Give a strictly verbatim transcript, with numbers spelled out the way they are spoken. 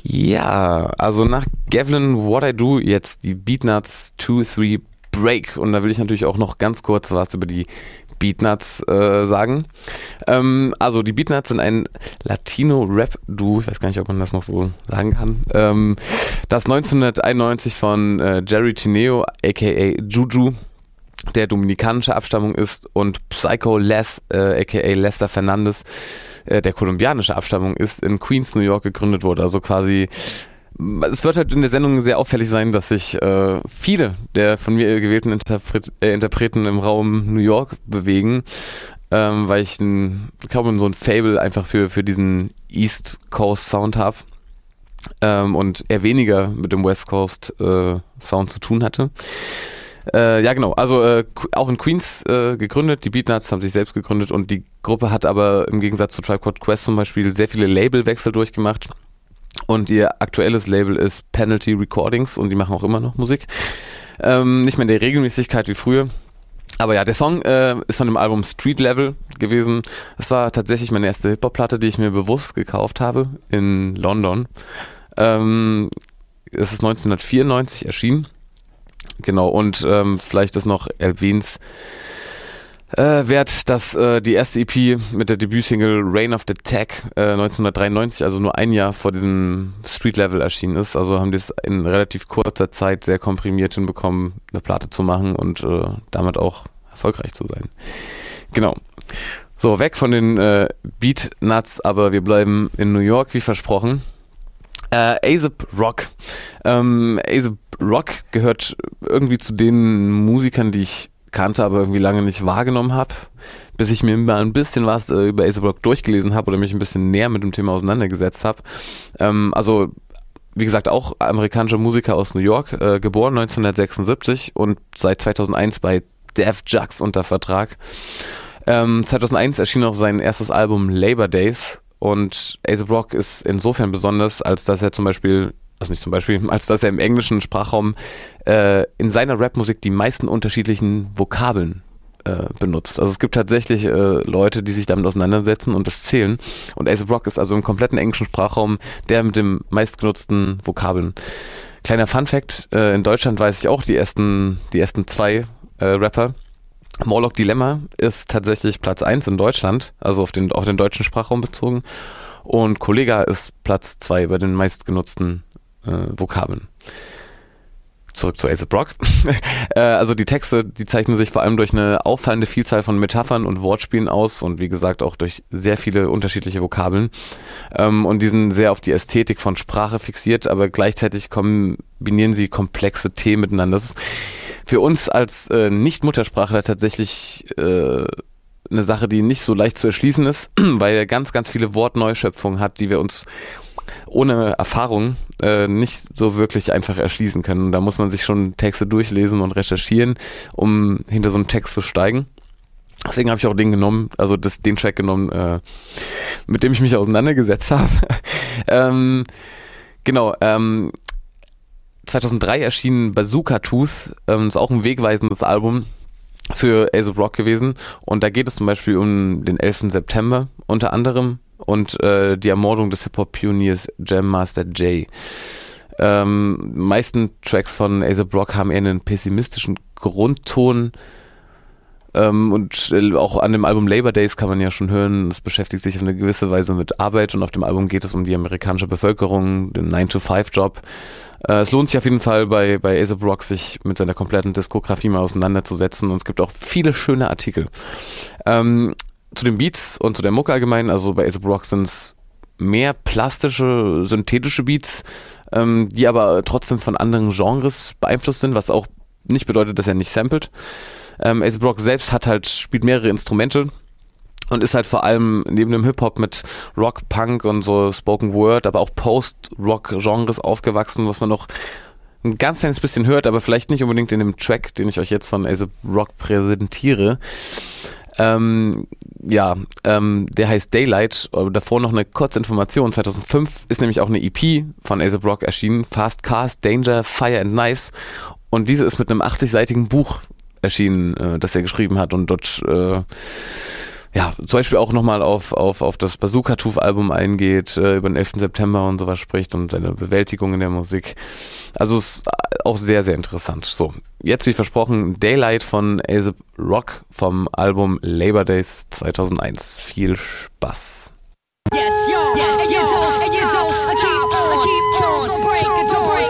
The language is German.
Ja, also nach Gavlin, What I Do, jetzt die Beatnuts two three Break. Und da will ich natürlich auch noch ganz kurz was über die Beatnuts äh, sagen. Ähm, also die Beatnuts sind ein Latino-Rap-Duo, ich weiß gar nicht, ob man das noch so sagen kann, ähm, das neunzehnhunderteinundneunzig von äh, Jerry Tineo, aka Juju, der dominikanischer Abstammung ist, und Psycho Les, äh, aka Lester Fernandez, äh, der kolumbianischer Abstammung ist, in Queens, New York gegründet wurde. Also quasi, es wird halt in der Sendung sehr auffällig sein, dass sich äh, viele der von mir gewählten Interpret- äh, Interpreten im Raum New York bewegen, ähm, weil ich ein, ich glaube, so ein Fable einfach für, für diesen East Coast Sound habe ähm, und eher weniger mit dem West Coast äh, Sound zu tun hatte. Äh, ja genau, also äh, auch in Queens äh, gegründet, die Beatnuts haben sich selbst gegründet, und die Gruppe hat aber im Gegensatz zu Tribe Called Quest zum Beispiel sehr viele Labelwechsel durchgemacht, und ihr aktuelles Label ist Penalty Recordings, und die machen auch immer noch Musik. Ähm, nicht mehr in der Regelmäßigkeit wie früher, aber ja, der Song äh, ist von dem Album Street Level gewesen. Es war tatsächlich meine erste Hip-Hop-Platte, die ich mir bewusst gekauft habe in London. Ähm, es ist neunzehnhundertvierundneunzig erschienen. Genau, und ähm, vielleicht ist noch erwähnenswert, äh, dass äh, die erste E P mit der Debütsingle Reign of the Tech äh, neunzehnhundertdreiundneunzig, also nur ein Jahr vor diesem Street Level erschienen ist. Also haben die es in relativ kurzer Zeit sehr komprimiert hinbekommen, eine Platte zu machen und äh, damit auch erfolgreich zu sein. Genau. So, weg von den äh, Beatnuts, aber wir bleiben in New York, wie versprochen. Äh, A$AP Rock. Ähm, A$AP Rock gehört irgendwie zu den Musikern, die ich kannte, aber irgendwie lange nicht wahrgenommen habe, bis ich mir mal ein bisschen was äh, über A$AP Rock durchgelesen habe oder mich ein bisschen näher mit dem Thema auseinandergesetzt habe. Ähm, also, wie gesagt, auch amerikanischer Musiker aus New York, äh, geboren neunzehnhundertsechsundsiebzig und seit zweitausendeins bei Def Jux unter Vertrag. Ähm, zweitausendeins erschien auch sein erstes Album Labor Days. Und A$AP Rock ist insofern besonders, als dass er zum Beispiel, also nicht zum Beispiel, als dass er im englischen Sprachraum äh, in seiner Rapmusik die meisten unterschiedlichen Vokabeln äh, benutzt. Also es gibt tatsächlich äh, Leute, die sich damit auseinandersetzen und das zählen. Und A$AP Rock ist also im kompletten englischen Sprachraum der mit dem meistgenutzten Vokabeln. Kleiner Funfact, äh, in Deutschland weiß ich auch die ersten, die ersten zwei äh, Rapper. Morlock Dilemma ist tatsächlich Platz eins in Deutschland, also auf den, auf den deutschen Sprachraum bezogen. Und Kollega ist Platz zwei bei den meistgenutzten äh, Vokabeln. Zurück zu A$AP Rock. äh, also die Texte, die zeichnen sich vor allem durch eine auffallende Vielzahl von Metaphern und Wortspielen aus und wie gesagt auch durch sehr viele unterschiedliche Vokabeln. Ähm, und die sind sehr auf die Ästhetik von Sprache fixiert, aber gleichzeitig kombinieren sie komplexe Themen miteinander. Das ist für uns als äh, Nicht-Muttersprachler tatsächlich äh, eine Sache, die nicht so leicht zu erschließen ist, weil er ganz, ganz viele Wortneuschöpfungen hat, die wir uns ohne Erfahrung äh, nicht so wirklich einfach erschließen können. Da muss man sich schon Texte durchlesen und recherchieren, um hinter so einen Text zu steigen. Deswegen habe ich auch den genommen, also das, den Track genommen, äh, mit dem ich mich auseinandergesetzt habe. ähm, genau, ähm, zweitausenddrei erschien Bazooka Tooth, ähm, ist auch ein wegweisendes Album für A$AP Rock gewesen, und da geht es zum Beispiel um den elften September unter anderem und äh, die Ermordung des Hip-Hop-Pioniers Jam Master Jay. Ähm, meisten Tracks von A$AP Rock haben eher einen pessimistischen Grundton, ähm, und auch an dem Album Labor Days kann man ja schon hören, es beschäftigt sich auf eine gewisse Weise mit Arbeit, und auf dem Album geht es um die amerikanische Bevölkerung, den nine to five Job. Äh, es lohnt sich auf jeden Fall bei, bei A$AP Rock, sich mit seiner kompletten Diskografie mal auseinanderzusetzen, und es gibt auch viele schöne Artikel. Ähm, zu den Beats und zu der Mucke allgemein, also bei A$AP Rock sind es mehr plastische, synthetische Beats, ähm, die aber trotzdem von anderen Genres beeinflusst sind, was auch nicht bedeutet, dass er nicht samplet. Ähm, A$AP Rock selbst hat halt, spielt mehrere Instrumente und ist halt vor allem neben dem Hip-Hop mit Rock, Punk und so Spoken Word, aber auch Post-Rock-Genres aufgewachsen, was man noch ein ganz kleines bisschen hört, aber vielleicht nicht unbedingt in dem Track, den ich euch jetzt von A$AP Rock präsentiere. Ähm, ja, ähm, der heißt Daylight, aber davor noch eine kurze Information. zweitausendfünf ist nämlich auch eine E P von A$AP Rock erschienen, Fast Cars, Danger, Fire and Knives, und diese ist mit einem achtzig-seitigen Buch erschienen, äh, das er geschrieben hat, und dort äh, ja, zum Beispiel auch nochmal auf, auf, auf das Bazooka Tooth Album eingeht, äh, über den elften September und sowas spricht und seine Bewältigung in der Musik. Also ist auch sehr, sehr interessant. So, jetzt wie versprochen, Daylight von A$AP Rock vom Album Labor Days zweitausendeins. Viel Spaß.